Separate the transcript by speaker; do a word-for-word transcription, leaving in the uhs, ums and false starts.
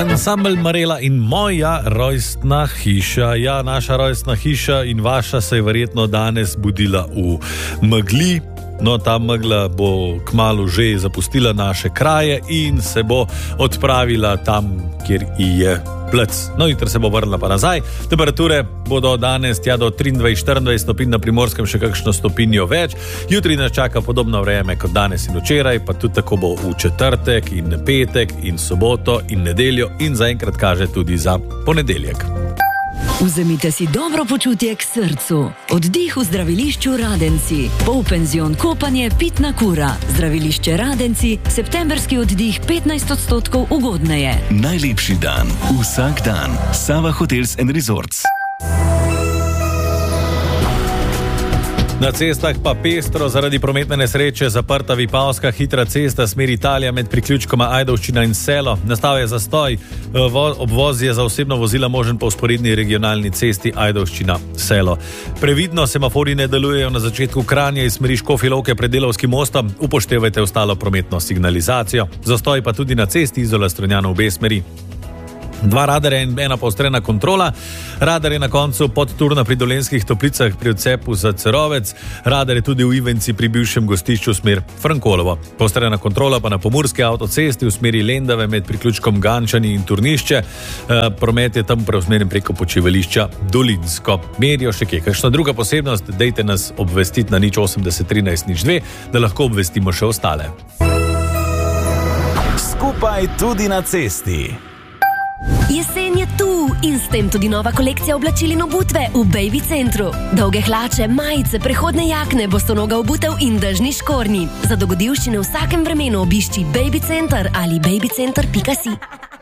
Speaker 1: Ansambel Marela in moja rojstna hiša. Ja, naša rojstna hiša in vaša se je verjetno danes budila v megli. No, ta megla bo kmalu že zapustila naše kraje in se bo odpravila tam, kjer je plec. No, jutri se bo vrnila pa nazaj. Temperature bodo danes tja do triindvajset štiriindvajset stopinj, na Primorskem še kakšno stopinjo več. Jutri nas čaka podobno vreme kot danes in včeraj, pa tudi tako bo v četrtek in petek in soboto in nedeljo in zaenkrat kaže tudi za ponedeljek.
Speaker 2: Vzemite si dobro počutje k srcu. Oddih v zdravilišču Radenci. Polpenzion kopanje, pitna kura. Zdravilišče Radenci, septemberski oddih petnajst odstotkov ugodneje.
Speaker 3: Najlepši dan, vsak dan. Sava Hotels and Resorts.
Speaker 1: Na cestah pa pestro, zaradi prometne nesreče zaprta Vipavska hitra cesta smeri Italija med priključkoma Ajdovščina in Selo. Nastal je zastoj, obvoz je za osebno vozila možen po vzporedni regionalni cesti Ajdovščina Selo. Previdno, semafori ne delujejo na začetku Kranja iz smeri Škofje Loke pred Delavskim mostom, upoštevajte ostalo prometno signalizacijo. Zastoj pa tudi na cesti Izola Strunjana v obe smeri. Dva radarja in ena poostrena kontrola. Radar je na koncu Podturna pri Dolenjskih Toplicah pri odcepu za Cerovec. Radar je tudi v Ivenci pri bivšem gostišču smer Frankolovo. Poostrena kontrola pa na pomurski avtocesti v smeri Lendave med priključkom Gančani in Turnišče. E, promet je tam preusmerjen preko počivališča Dolinsko. Merijo še kje. Kakšna druga posebnost? Dejte nas obvestiti na nič osemdeset trinajst nič dve, da lahko obvestimo še ostale.
Speaker 4: Skupaj tudi na cesti.
Speaker 5: Jesen je tu in s tem tudi nova kolekcija oblačil in obutve v Baby Centru. Dolge hlače, majice, prehodne jakne, bostonoga obutev in dežni škornji. Za dogodivščine v vsakem vremenu obišči Baby Center ali babycenter pika si.